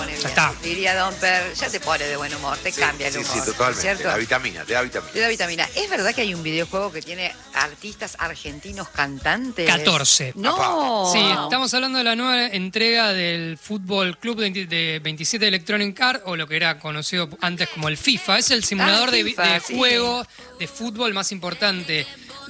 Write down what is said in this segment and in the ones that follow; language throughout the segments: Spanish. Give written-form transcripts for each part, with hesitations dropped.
pone bien. Ya está. Diría Domper, ya te pone de buen humor, te cambia el humor. Sí, totalmente. ¿Cierto? Te da vitamina, te da vitamina. Te da vitamina. ¿Es verdad que hay un videojuego que tiene artistas argentinos cantantes? 14. No. Sí, estamos hablando de la nueva entrega del Fútbol Club de 27 Electronic Arts, o lo que era conocido antes como el FIFA. Es el simulador FIFA, de sí. juego de fútbol más importante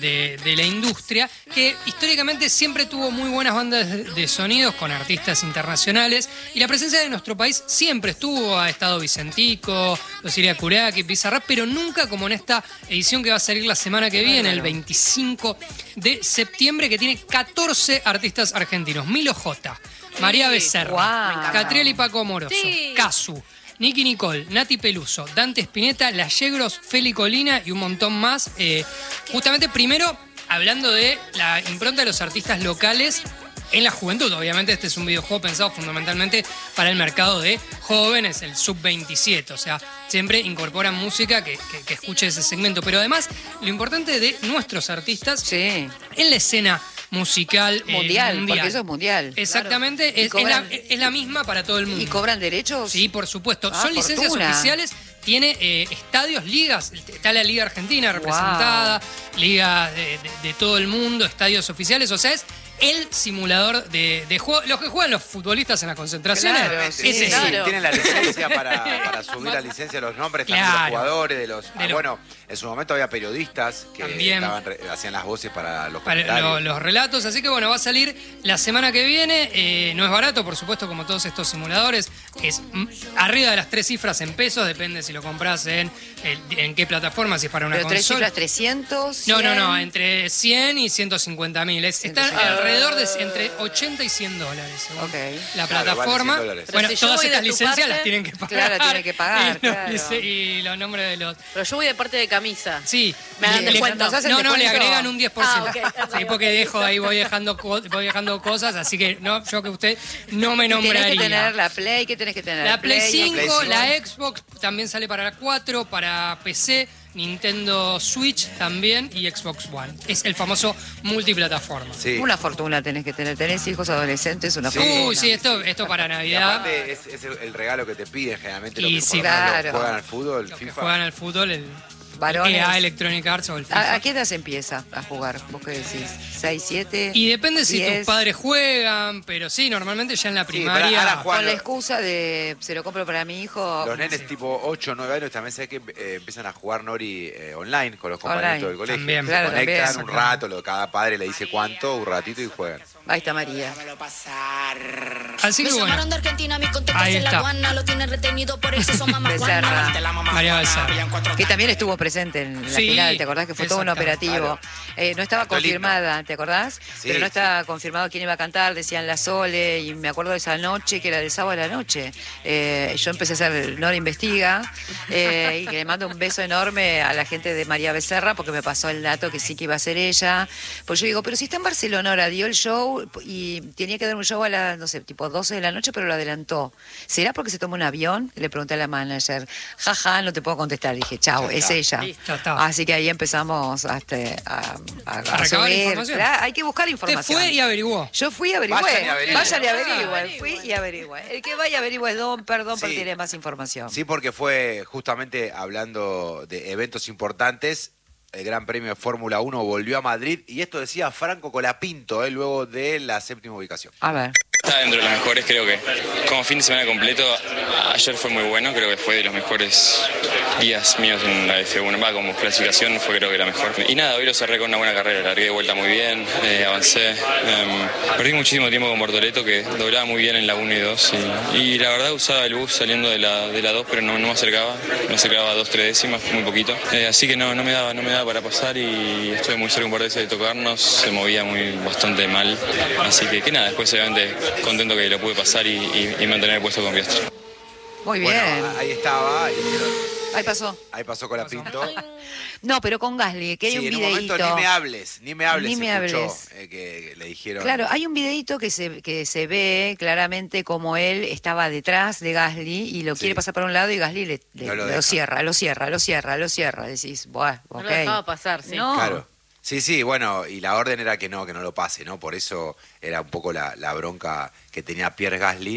de la industria, que históricamente siempre tuvo muy buenas bandas de sonidos con artistas internacionales, y la presencia de nuestro país siempre estuvo. Ha estado Vicentico, Osiria Kuraki, Bizarrap, pero nunca como en esta edición que va a salir la semana que viene, el 25 de septiembre, que tiene 14 artistas argentinos. Milo J, María Becerra, Guau. Catriel y Paco Moroso, Sí. Casu, Nicky Nicole, Nati Peluso, Dante Spinetta, La Yegros, Feli Colina y un montón más. Justamente primero hablando de la impronta de los artistas locales en la juventud. Obviamente este es un videojuego pensado fundamentalmente para el mercado de jóvenes, el sub-27. O sea, siempre incorporan música que escuche ese segmento. Pero además, lo importante de nuestros artistas Sí. en la escena musical Mundial, porque eso es mundial. Exactamente, Y es cobran- la misma para todo el mundo. ¿Y cobran derechos? Sí, por supuesto. Ah, Son licencias fortuna. oficiales, tiene estadios, ligas. Está la Liga Argentina representada, ligas de todo el mundo, estadios oficiales. O sea, es el simulador de juego. Los que juegan los futbolistas en las concentraciones, Claro, es sí, ese. claro. Tienen la licencia para subir la licencia de los nombres también de Claro. los jugadores, de los. De los- bueno, en su momento había periodistas que También. hacían las voces para los Para comentarios. los relatos, así que bueno, va a salir la semana que viene. No es barato, por supuesto, como todos estos simuladores. Es arriba de las 3 cifras en pesos, depende si lo compras en qué plataforma, si es para una ¿Pero tres consola. cifras, 300? No, 100? entre 100 y 150.000. Están 150.000. alrededor de entre 80 y 100 dólares, según Ok. la Claro, plataforma. vale $100. Bueno, Pero si yo todas voy de estas tu licencias parte, las tienen que pagar. claro, tienen que pagar, Y los, claro. y los nombres de los... Pero yo voy de parte de camisa. Sí, Me dan le- descuento. nos hacen no, le descuento. agregan un 10%. Ah, ok. Sí, porque dejo ahí, voy dejando cosas, así que no, yo que usted no me Y tenés nombraría. que tener la Play, ¿qué tenés que tener? La Play 5, Play 5. la Xbox también sale para la 4, para PC, Nintendo Switch también y Xbox One. Es el famoso multiplataforma. Sí. Una fortuna tenés que tener. Tenés hijos adolescentes, una Sí. fortuna. Uy, sí, esto para Y Navidad. aparte es el regalo que te piden generalmente Y los que sí, por lo menos claro. juegan al fútbol, Los que FIFA. juegan al fútbol, el Varones. EA Electronic Arts o el FIFA. ¿A qué edad se empieza a jugar? ¿Vos qué decís? ¿6, 7? Y depende si 10. tus padres juegan, pero sí, normalmente ya en la Sí, primaria. ahora juegan Con la los- excusa de se lo compro para mi hijo. Los nenes Sí. tipo 8 o 9 años también sé que empiezan a jugar Nori online con los compañeros Online. del colegio. También. Se Claro, conectan también. un rato, cada padre le dice cuánto, un ratito y juegan. Ahí está María. Así que Me bueno, llamaron de Argentina, mi contacto Ahí en la está. aduana, lo tienen retenido por exceso mamá Becerra. María Becerra. Que también estuvo presente en la Sí, final, ¿te acordás? Que fue todo un exactamente. operativo. No estaba Cantó el himno. confirmada, ¿te acordás? Sí, Pero no sí. estaba confirmado quién iba a cantar, decían la Sole, y me acuerdo de esa noche, que era del sábado a la noche. Yo empecé a hacer Nora Investiga, y que le mando un beso enorme a la gente de María Becerra, porque me pasó el dato que sí que iba a ser ella. Pues yo digo, pero si está en Barcelona ahora, dio el show, y tenía que dar un show a las, no sé, tipo 12 de la noche, pero lo adelantó. ¿Será porque se tomó un avión? Le pregunté a la manager. Jaja, no te puedo contestar. Dije, chao, Ya es está. ella. Listo, ya está. Así que ahí empezamos a recabar subir. información. Claro, hay que buscar usted información. fue y averiguó. Yo fui y averigüé. Vayan y averigüen. Vayan y averigüen. Fui y averigüé. El que vaya y averigüe es Don, perdón, pero Sí. tiene más información. Sí, porque fue justamente hablando de eventos importantes. El Gran Premio de Fórmula 1 volvió a Madrid y esto decía Franco Colapinto, luego de la 7ª ubicación. A ver. Está dentro de los mejores, creo que como fin de semana completo, ayer fue muy bueno, creo que fue de los mejores días míos en la F1, como clasificación fue creo que la mejor. Y nada, hoy lo cerré con una buena carrera, largué de vuelta muy bien, avancé, perdí muchísimo tiempo con Bortoleto que doblaba muy bien en la 1 y 2 y la verdad usaba el bus saliendo de la 2 pero no me acercaba a 2-3 décimas, muy poquito, así que no me daba para pasar y estuve muy cerca un par de veces de tocarnos, se movía bastante mal, así que nada, después obviamente contento que lo pude pasar y mantener el puesto con Piastri. Muy bien. Bueno, ahí estaba, Ahí pasó. ahí pasó Colapinto. No, pero con Gasly, que hay Sí, un en un videíto. momento ni me hables, Ni se me escuchó, hables. que le dijeron. Claro, hay un videíto que se ve claramente como él estaba detrás de Gasly y lo Sí. quiere pasar para un lado y Gasly No lo lo deja. cierra. Decís, buah, No ok. lo dejaba pasar, sí. No. Claro. Sí, bueno, y la orden era que no lo pase, ¿no? Por eso era un poco la bronca que tenía Pierre Gasly,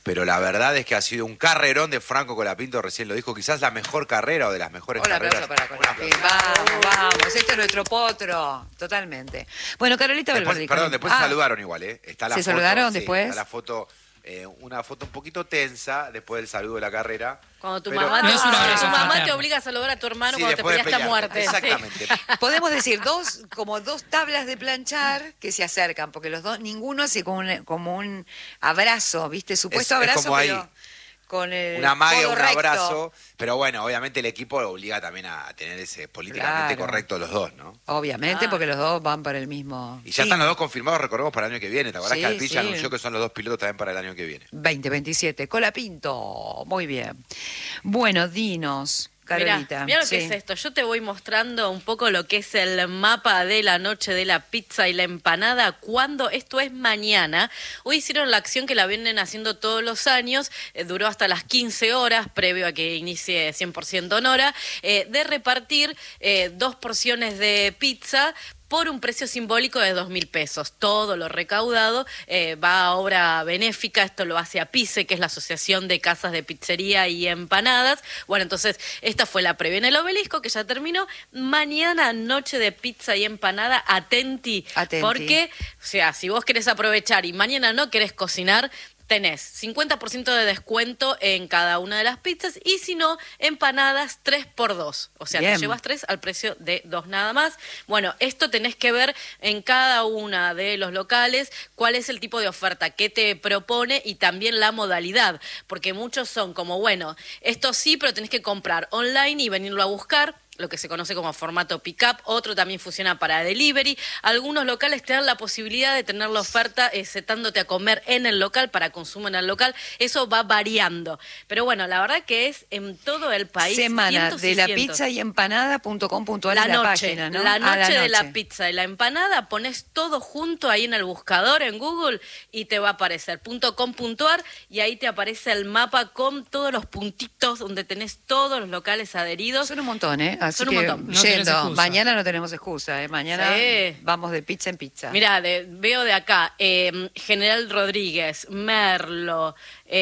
pero la verdad es que ha sido un carrerón de Franco Colapinto, recién lo dijo, quizás la mejor carrera o de las mejores Un carreras. aplauso para Colapinto. Vamos, este es nuestro potro, totalmente. Bueno, Carolita Después, Belverdi. perdón, después se saludaron igual, ¿eh? Está la ¿Se foto, saludaron sí, después? Está la foto, una foto un poquito tensa después del saludo de la carrera. Cuando tu pero- mamá, No es un abrazo tu mamá fraterno. te obliga a saludar a tu hermano Sí, cuando te después de peleaste a pelear. muerte. sí. Exactamente. Podemos decir como dos tablas de planchar que se acercan, porque los dos, ninguno hace como un abrazo, ¿viste? Supuesto Es abrazo, como ahí. pero con el Una magia, codo un recto. abrazo, pero bueno, obviamente el equipo obliga también a tener ese políticamente Claro. correcto los dos, ¿no? Obviamente, Ah. porque los dos van para el mismo. Y ya están los dos confirmados, recordemos, para el año que viene. ¿Te acordás Sí, que Alpicha sí. anunció que son los dos pilotos también para el año que viene? 2027. Colapinto. Muy bien. Bueno, dinos, Carolita. Mirá lo que Sí. es esto. Yo te voy mostrando un poco lo que es el mapa de la noche de la pizza y la empanada. Cuando esto es mañana. Hoy hicieron la acción que la vienen haciendo todos los años. Duró hasta las 15 horas, previo a que inicie 100% Nora, de repartir 2 porciones de pizza por un precio simbólico de 2.000 pesos. Todo lo recaudado va a obra benéfica. Esto lo hace APICE, que es la Asociación de Casas de Pizzería y Empanadas. Bueno, entonces, esta fue la previa en el Obelisco, que ya terminó. Mañana, noche de pizza y empanada, atenti. Atenti. Porque, o sea, si vos querés aprovechar y mañana no querés cocinar, tenés 50% de descuento en cada una de las pizzas y si no, empanadas 3x2. O sea, Bien. te llevas 3 al precio de 2 nada más. Bueno, esto tenés que ver en cada una de los locales cuál es el tipo de oferta que te propone y también la modalidad. Porque muchos son como, bueno, esto sí, pero tenés que comprar online y venirlo a buscar, lo que se conoce como formato pick-up. Otro también funciona para delivery. Algunos locales te dan la posibilidad de tener la oferta setándote a comer en el local para consumo en el local. Eso va variando. Pero bueno, la verdad que es en todo el país. Semana cientos y de la cientos. pizza y empanada.com.ar La es la noche, página, ¿no? la Ah, noche de la pizza y la empanada, pones todo junto ahí en el buscador, en Google, y te va a aparecer .com.ar y ahí te aparece el mapa con todos los puntitos donde tenés todos los locales adheridos. Son un montón, ¿eh? Así Son un que montón. No tenés yendo, excusa. mañana no tenemos excusa, ¿eh? Mañana Sí. vamos de pizza en pizza. Mira, veo de acá, General Rodríguez, Merlo,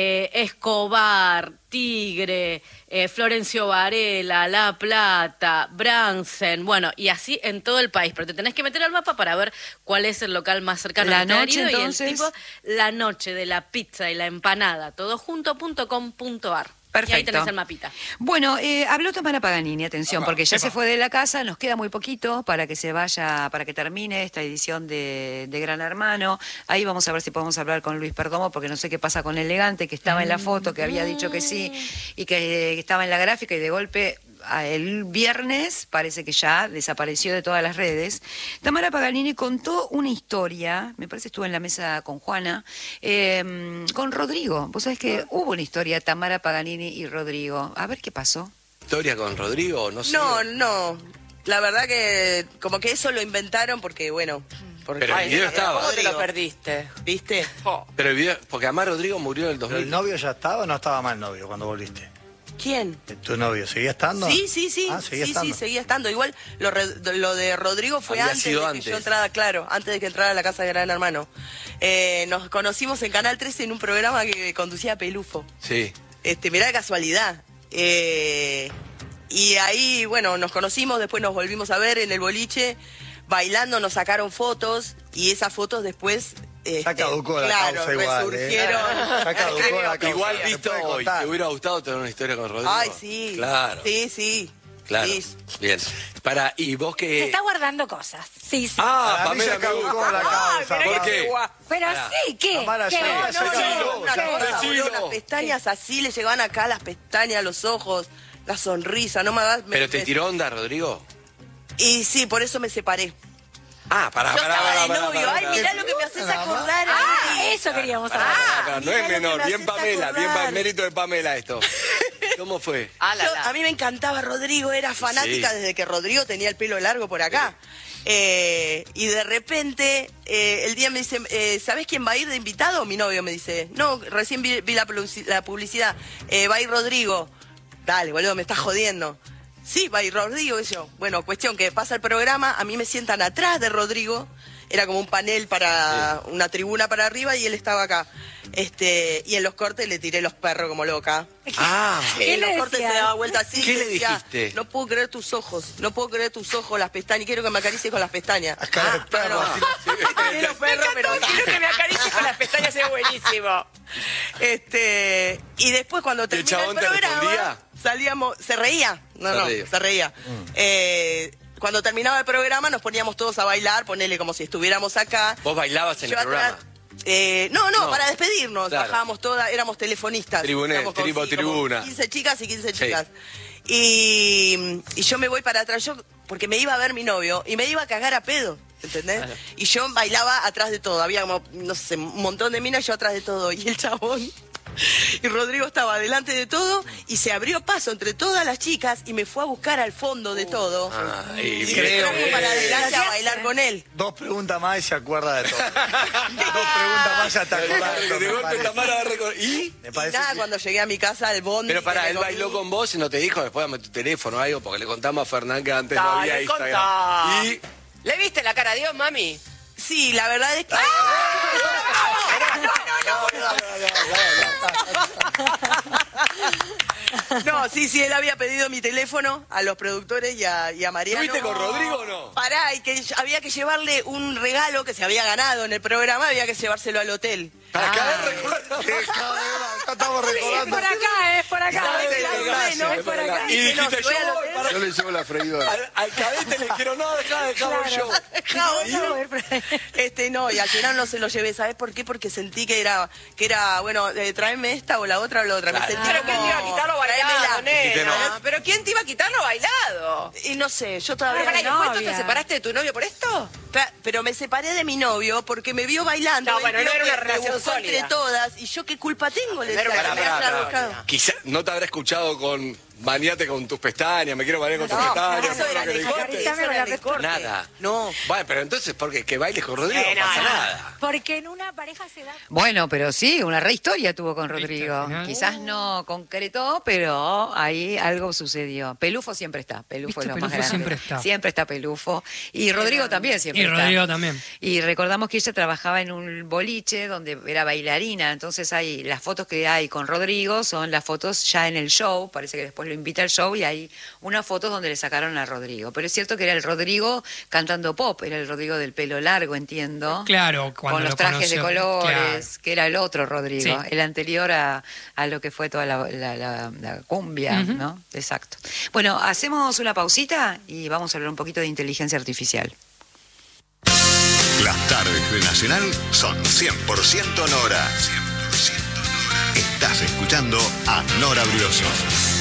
Escobar, Tigre, Florencio Varela, La Plata, Bransen, bueno, y así en todo el país. Pero te tenés que meter al mapa para ver cuál es el local más cercano. La que te ha noche, adherido, entonces. Y el tipo, la noche de la pizza y la empanada, todo junto.com.ar. Perfecto. Y ahí tenés el mapita. Bueno, habló Tamara Paganini, atención, porque ya se fue de la casa, nos queda muy poquito para que se vaya, para que termine esta edición de Gran Hermano. Ahí vamos a ver si podemos hablar con Luis Perdomo, porque no sé qué pasa con Elegante, que estaba en la foto, que había dicho que sí, y que estaba en la gráfica, y de golpe el viernes parece que ya desapareció de todas las redes. Tamara Paganini contó una historia, me parece estuvo en la mesa con Juana, con Rodrigo. Vos sabés que hubo una historia, Tamara Paganini y Rodrigo. A ver qué pasó. ¿Historia con Rodrigo? No sé. No. La verdad que como que eso lo inventaron porque, bueno... Porque, Pero el video estaba. ¿Cómo te lo perdiste? ¿Viste? Pero el video, porque además Rodrigo murió en el ¿Pero 2000. el novio ya estaba o no estaba mal novio cuando volviste? ¿Quién? ¿Tu novio seguía estando? Sí. Ah, seguía Sí, estando. seguía estando. Igual lo de Rodrigo fue Había antes sido de que antes. yo entrara, claro, antes de que entrara a la casa de Gran Hermano. Nos conocimos en Canal 13 en un programa que conducía Pelufo. Sí. Mirá de casualidad. Y ahí, bueno, nos conocimos, después nos volvimos a ver en el boliche, bailando, nos sacaron fotos y esas fotos después... Ya caducó la claro, causa igual, resurgieron. Ya caducó la causa. Igual ¿Se visto puede hoy, contar? ¿te hubiera gustado tener una historia con Rodrigo? Ay, sí. Claro. Sí. Claro. Sí. Bien. ¿Y vos Se qué? está guardando cosas. Sí. Ah, Para mí Pamela, ya caducó la causa. ¿Por qué? Pero sí, ¿qué? Tamara, ¿Qué? ya- ya No, caducó. una cosa, Decilo. boludo, las pestañas así, le llegaban acá las pestañas, los ojos, la sonrisa, no me hagas... ¿Pero te tiró onda, Rodrigo? Y sí, por eso me separé. Ah, pará. Yo estaba de novio. Ay, mirá lo que me haces acordar. Ay. Eso queríamos saber. No mirá es lo que menor, me bien haces Pamela, bien acordar. mérito de Pamela esto. ¿Cómo fue? A mí me encantaba Rodrigo, era fanática Sí. desde que Rodrigo tenía el pelo largo por acá. Y de repente, el día me dice, ¿sabés quién va a ir de invitado? Mi novio me dice, no, recién vi la publicidad, va a ir Rodrigo. Dale, boludo, me estás jodiendo. Sí, va a ir Rodrigo, y yo. Bueno, cuestión que pasa el programa, a mí me sientan atrás de Rodrigo era como un panel para una tribuna para arriba y él estaba acá. Y en los cortes le tiré los perros como loca. Ah, En los cortes se daba vuelta así. ¿Qué y le decía, dijiste? no puedo creer tus ojos, no puedo creer tus ojos, las pestañas, quiero que me acaricies con las pestañas. Cara de perro. Tiré los perros, pero Quiero que me acaricies con las pestañas, es buenísimo. Y después cuando el terminó chabón el te programa, respondía? salíamos, se reía, se reía. Cuando terminaba el programa nos poníamos todos a bailar, ponele como si estuviéramos acá. ¿Vos bailabas en Yo el programa? atrás- no, para despedirnos, Claro. bajábamos todas, éramos telefonistas. Éramos como tribuna. 15 chicas y 15 Sí. chicas. Y yo me voy para atrás, porque me iba a ver mi novio y me iba a cagar a pedo, ¿entendés? Y yo bailaba atrás de todo, había como, no sé, un montón de minas, yo atrás de todo. Y el chabón, y Rodrigo estaba delante de todo y se abrió paso entre todas las chicas y me fue a buscar al fondo de todo. Y Y creo me trajo para adelante a bailar con él. 2 preguntas más y se acuerda de todo. 2 preguntas más ya te acordás de todo. De me golpe parece. Tamara va a recordar. ¿Y? Me Y parece nada, que- cuando llegué a mi casa, al bondi. Pero pará, que me él comí. bailó con vos y no te dijo, después dame tu teléfono o algo, porque le contamos a Fernán que antes no Dale, había contá. Instagram. Y ¿Le viste la cara a Dios, mami? Sí, la verdad es que... No, sí, él había pedido mi teléfono a los productores y a Mariano. ¿Estuviste con Rodrigo o no? Pará, y que había que llevarle un regalo que se había ganado en el programa, había que llevárselo al hotel. Para cada vez recuerdo. Acá estamos Es recordando. por acá, es por acá. Es por acá. Y dijiste, No, yo voy al voy hotel. para... Yo le llevo la freidora. Al cadete le dijeron, no, dejá yo. No, y al final no se lo llevé, ¿sabes por qué? Porque sentí que era bueno, tráeme esta o la otra o la otra. Me Claro. sentí ¿Pero quién te iba a como, quitar lo bailado, tráemela. Dijiste nena? no. ¿Pero quién te iba a quitar lo bailado? Y no sé, yo todavía Pará, ¿y no. después tú te separaste de tu novio por esto? Pero me separé de mi novio porque me vio bailando. No, él bueno, vio no era una que me relación buscó entre sólida. todas. ¿Y yo qué culpa tengo? Le Era decía, una que me haya relación buscado. Quizá no te habrá escuchado con maniate con tus pestañas, me quiero bañar con tus pestañas. Eso era ¿no? de Que le corte, dijiste. eso era de corte. Nada. No. Bueno, pero entonces, porque que bailes con Rodrigo no No, pasa no. nada. Porque en una pareja se da. Bueno, pero sí, una re historia tuvo con ¿Viste Rodrigo. al final? Quizás no concretó, pero ahí algo sucedió. Pelufo siempre está, Pelufo es ¿Viste? lo más Pelufo grande. siempre está. Siempre está Pelufo. Y Rodrigo también siempre Y está. Rodrigo también. Y recordamos que ella trabajaba en un boliche donde era bailarina, entonces hay las fotos que hay con Rodrigo son las fotos ya en el show, parece que después lo invita al show y hay unas fotos donde le sacaron a Rodrigo. Pero es cierto que era el Rodrigo cantando pop, era el Rodrigo del pelo largo, entiendo. Claro, cuando Con los lo trajes de conoció, colores, claro. que era el otro Rodrigo, Sí. el anterior a lo que fue toda la cumbia, Ujú. ¿no? Exacto. Bueno, hacemos una pausita y vamos a hablar un poquito de inteligencia artificial. Las tardes de Nacional son 100% Nora. 100% Nora. Estás escuchando a Nora Brioso.